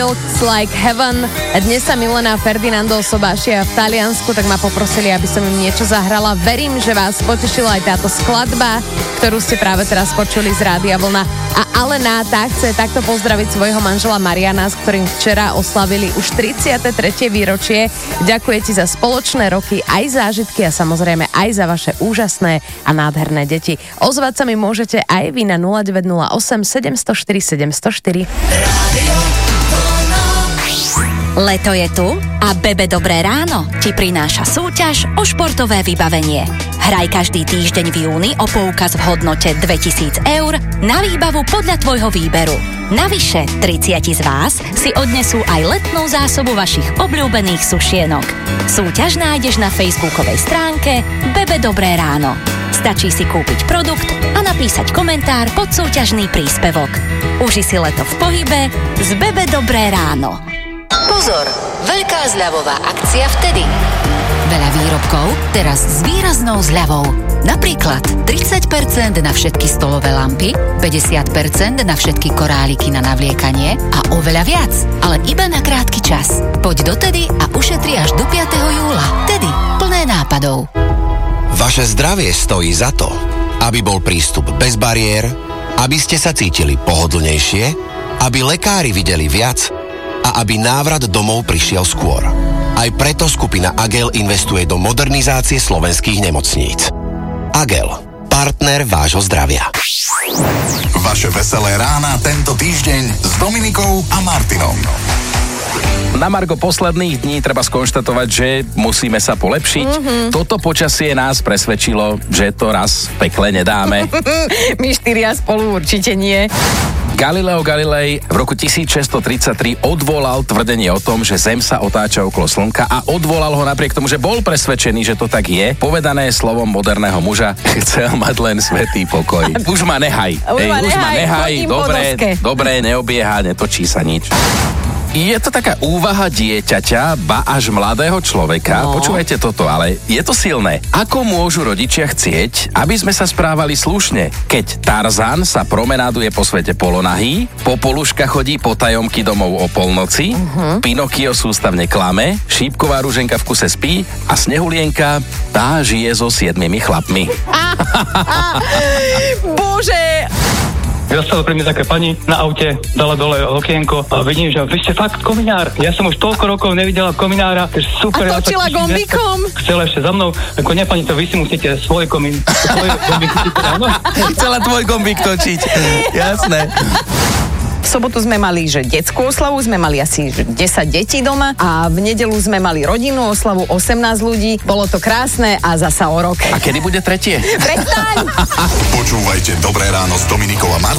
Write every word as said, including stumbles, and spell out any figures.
Looks Like Heaven. Dnes sa Milena Ferdinando sobášia v Taliansku, tak ma poprosili, aby som im niečo zahrala. Verím, že vás potešila aj táto skladba, ktorú ste práve teraz počuli z Rádia Vlna. A Alena tá chce takto pozdraviť svojho manžela Mariana, s ktorým včera oslavili už tridsiate tretie výročie. Ďakuje ti za spoločné roky, aj zážitky a samozrejme aj za vaše úžasné a nádherné deti. Ozvať sa mi môžete aj vy na nula deväť nula osem sedem nula štyri sedem nula štyri. Leto je tu a Bebe Dobré ráno ti prináša súťaž o športové vybavenie. Hraj každý týždeň v júni o poukaz v hodnote dvetisíc eur na výbavu podľa tvojho výberu. Navyše, tridsať z vás si odnesú aj letnú zásobu vašich obľúbených sušienok. Súťaž nájdeš na facebookovej stránke Bebe Dobré ráno. Stačí si kúpiť produkt a napísať komentár pod súťažný príspevok. Uži si leto v pohybe z Bebe Dobré ráno. Pozor, veľká zľavová akcia vtedy. Veľa výrobkov teraz s výraznou zľavou. Napríklad tridsať percent na všetky stolové lampy, päťdesiat percent na všetky koráliky na navliekanie a oveľa viac, ale iba na krátky čas. Poď dotedy a ušetri až do piateho júla. Tedy plné nápadov. Vaše zdravie stojí za to, aby bol prístup bez bariér, aby ste sa cítili pohodlnejšie, aby lekári videli viac a aby návrat domov prišiel skôr. Aj preto skupina Agel investuje do modernizácie slovenských nemocníc. Agel, partner vášho zdravia. Vaše veselé rána tento týždeň s Dominikou a Martinom. Na margo posledných dní treba skonštatovať, že musíme sa polepšiť. Mm-hmm. Toto počasie nás presvedčilo, že to raz v pekle nedáme. My štyria spolu určite nie. Galileo Galilei v roku tisícšesťstotridsaťtri odvolal tvrdenie o tom, že Zem sa otáča okolo Slnka a odvolal ho napriek tomu, že bol presvedčený, že to tak je. Povedané slovom moderného muža, chcel mať len svätý pokoj. Už ma nehaj. Už Ej, ma už nehaj, ma nehaj. Dobre, dobre, neobieha, netočí sa nič. Je to taká úvaha dieťaťa, ba až mladého človeka. No. Počúvajte toto, ale je to silné. Ako môžu rodičia chcieť, aby sme sa správali slušne, keď Tarzan sa promenáduje po svete polonahý, Popoluška chodí po tajomky domov o polnoci, uh-huh. Pinokio sústavne klame, Šípková ruženka v kuse spí a Snehulienka, tá žije so siedmimi chlapmi. Ah, ah, bože! Zastala pri mne taká pani na aute, dala dole okienko a vidím, že vy ste fakt kominár. Ja som už toľko rokov nevidela kominára. Super, a točila gombíkom? Chcela ešte za mnou. Ako nie, pani, to vy si musíte svoj komín. Svoj gombík musíte, áno? Chcela tvoj gombík točiť. Jasné. V sobotu sme mali, že detskú oslavu, sme mali asi desať detí doma a v nedeľu sme mali rodinnú oslavu, osemnásť ľudí. Bolo to krásne a zasa o rok. A kedy bude tretie? Prestaň! Počúvajte Dobré ráno s Dominikou a Martinom